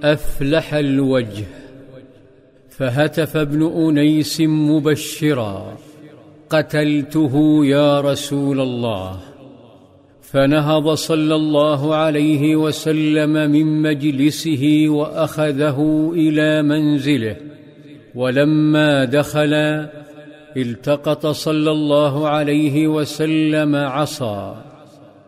أفلح الوجه. فهتف ابن أنيس مبشرا: قتلته يا رسول الله. فنهض صلى الله عليه وسلم من مجلسه وأخذه إلى منزله، ولما دخل التقط صلى الله عليه وسلم عصا